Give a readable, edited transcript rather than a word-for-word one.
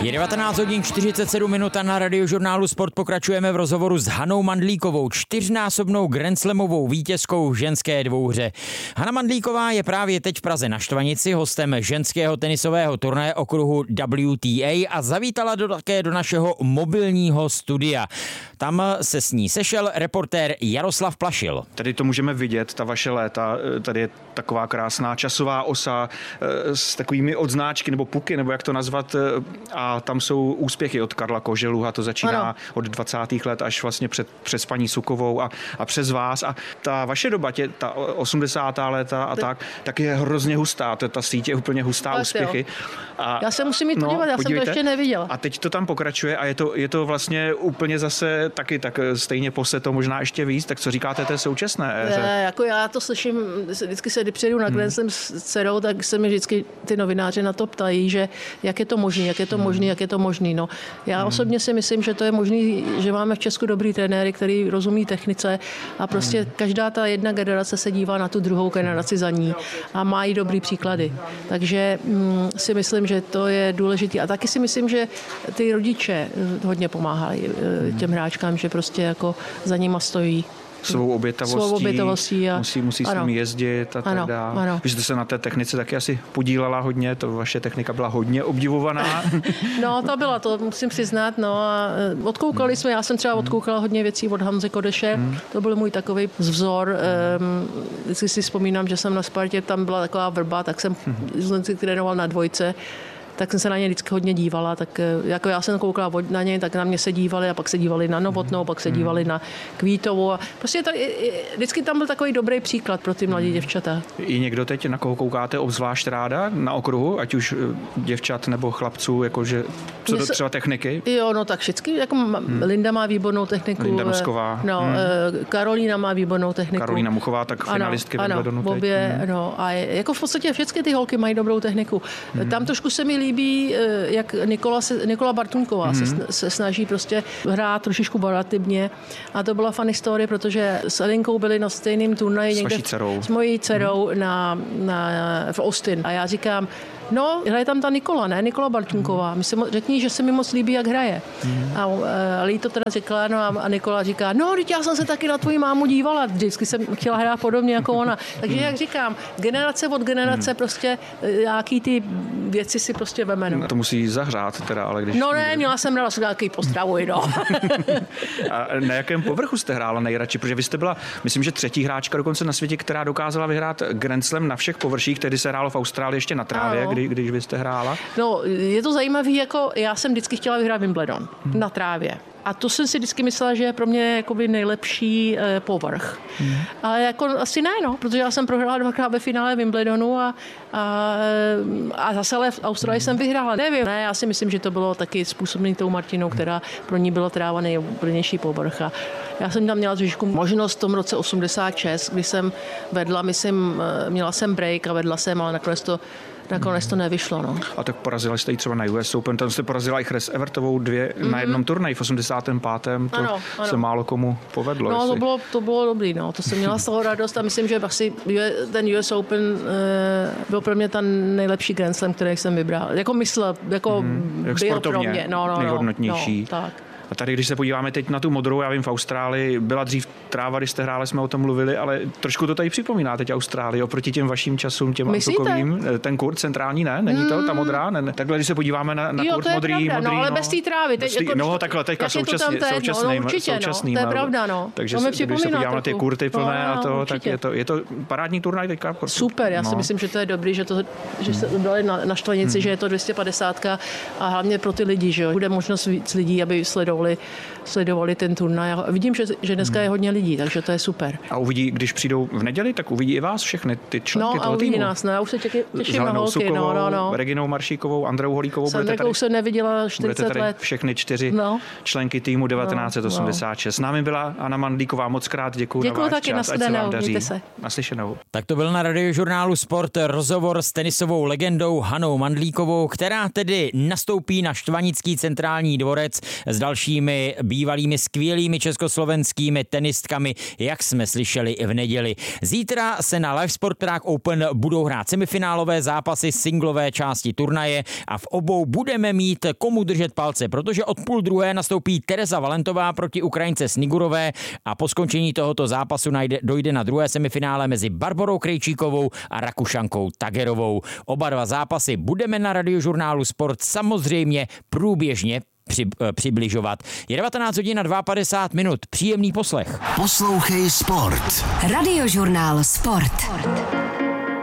Je 19 hodin 47 minut a na Radiožurnálu Sport pokračujeme v rozhovoru s Hanou Mandlíkovou, čtyřnásobnou grandslamovou vítězkou ženské dvouhře. Hana Mandlíková je právě teď v Praze na Štvanici hostem ženského tenisového turnaje okruhu WTA a zavítala také do našeho mobilního studia. Tam se s ní sešel reportér Jaroslav Plašil. Tady to můžeme vidět, ta vaše léta, tady je taková krásná časová osa s takovými odznáčky nebo puky, nebo jak to nazvat, a tam jsou úspěchy od Karla Koželuha, to začíná od 20. let až vlastně přes paní Sukovou a přes vás. A ta vaše doba, ta 80. léta a tak je hrozně hustá, ta síť je úplně hustá, tak úspěchy. A já se musím jít podívat, já jsem to ještě neviděla. A teď to tam pokračuje a je to vlastně úplně zase taky tak stejně to možná ještě víc, tak co říkáte té současné éře? Jako já to slyším, vždycky se přijedu na Grand Slam s dcerou, tak se mi vždycky ty novináři na to ptají, že jak je to možný. No, já osobně si myslím, že to je možný, že máme v Česku dobrý trenéry, který rozumí technice a prostě každá ta jedna generace se dívá na tu druhou generaci za ní a má i dobrý příklady. Takže si myslím, že to je důležité. A taky si myslím, že ty rodiče hodně pomáhají těm hráčkám, že prostě jako za nima stojí. Svou obětavostí musí s nimi jezdit a tak dále. Vy jste se na té technice taky asi podílela hodně, to vaše technika byla hodně obdivovaná. No, to musím přiznat, no a odkoukali jsme, já jsem třeba odkoukala hodně věcí od Hanze Kodeše, to byl můj takový vzor, vždycky si vzpomínám, že jsem na Spartě, tam byla taková vrba, tak jsem trénoval na dvojce, tak jsem se na ně vždycky hodně dívala, tak jako já jsem koukala na ně, tak na mě se dívali a pak se dívali na Novotnou, pak se dívali na Kvítovou a prostě vždycky tam byl takový dobrý příklad pro ty mladé děvčata. Je někdo teď, na koho koukáte obzvlášť ráda na okruhu, ať už děvčat nebo chlapců, jakože co do třeba techniky? Jo, no tak vždycky, jako Linda má výbornou techniku. Linda Nosková. Karolína má výbornou techniku. Karolína Muchová, tak finalistky Wimbledonu teď. A jako v podstatě všechny ty holky mají dobrou techniku. Tam trošku se mi líbí, jak Nikola Bartunková se snaží prostě hrát trošičku variativně a to byla funny story, protože s Elinkou byli na stejném turnaji někde s mojí dcerou v Austin a já říkám, no, hraje tam ta Nikola Bartunková. Řekni, že se mi moc líbí, jak hraje. A Lí to teda řekla, no a Nikola říká, no, teď já jsem se taky na tvoji mámu dívala, vždycky jsem chtěla hrát podobně jako ona. Takže jak říkám, generace od generace prostě nějaký ty věci si prostě veme. To musí zahřát teda, ale když... No ne, měla jsem ráda nějaký pozdravuj, no. A na jakém povrchu jste hrála nejradši? Protože vy jste byla, myslím, že třetí hráčka dokonce na světě, která dokázala vyhrát Grand Slam na všech površích, tedy se hrálo v Austrálii ještě na trávě, když vy jste hrála? No, je to zajímavé, jako já jsem vždycky chtěla vyhrát Wimbledon na trávě. A to jsem si vždycky myslela, že je pro mě jakoby nejlepší povrch. Ale jako asi ne, protože já jsem prohrála dvakrát ve finále Wimbledonu a zase ale v Austrálii jsem vyhrála. Nevím, ne, já si myslím, že to bylo taky způsobené tou Martinou, která pro ní byla tráva nejbrnější povrch. A já jsem tam měla trošku možnost v tom roce 86, kdy jsem vedla, měla jsem break a vedla jsem, ale nakonec to nevyšlo. No. A tak porazila jste ji třeba na US Open, tam jste porazila i Chris Evertovou na jednom turnaji v 85. To se málo komu povedlo. No, to bylo dobrý, no. To jsem měla z toho radost a myslím, že asi ten US Open byl pro mě ten nejlepší Grand Slam, který jsem vybral. Jako myslel, byl pro mě. Nejhodnotnější. Tak. A tady, když se podíváme teď na tu modrou, já vím, v Austrálii byla dřív tráva, když jste hráli, jsme o tom mluvili, ale trošku to tady připomíná teď Austrálii oproti těm vaším časům, těm antukovým. Ten kurt centrální, ne? Není to ta modrá? Ne. Takhle, když se podíváme na kurt modrý, no, ale bez té trávy. Takhle teďka současný. To je pravda, no. Takže když se podíváme na ty kurty plné a to, tak je to parádní turnaj teďka. Super, já si myslím, že to je dobrý, že se dali na Štvanici, že je to 250 a hlavně pro ty lidi, že bude možnost víc lidí, aby sledovali ten turnaj. Vidím, že dneska je hodně lidí, takže to je super. A uvidí, když přijdou v neděli, tak uvidí i vás všechny ty členky toho týmu. No a uvidí nás, já už se těším na holky. Sukovou, Reginou Maršíkovou, Andreou Holíkovou. S Andrejkou jsem neviděla 40 let. Všechny 4 členky týmu 1986. S námi byla Hana Mandlíková, moc krát děkuju na váš taky, čas, ať se vám daří. Naslyšenou. Tak to byl na Radiožurnálu Sport rozhovor s tenisovou legendou Hanou Mandlíkovou, která tedy nastoupí na Štvanický centrální dvorec s další dalšími bývalými skvělými československými tenistkami, jak jsme slyšeli i v neděli. Zítra se na Live Sport Prague Open budou hrát semifinálové zápasy singlové části turnaje a v obou budeme mít komu držet palce, protože od 12:30 nastoupí Tereza Valentová proti Ukrajince Snigurové a po skončení tohoto zápasu dojde na druhé semifinále mezi Barborou Krejčíkovou a Rakušankou Tagerovou. Oba dva zápasy budeme na Radiožurnálu Sport samozřejmě průběžně přibližovat. Je 19 hodin a 52 minut. Příjemný poslech. Poslouchej Sport. Radiožurnál Sport.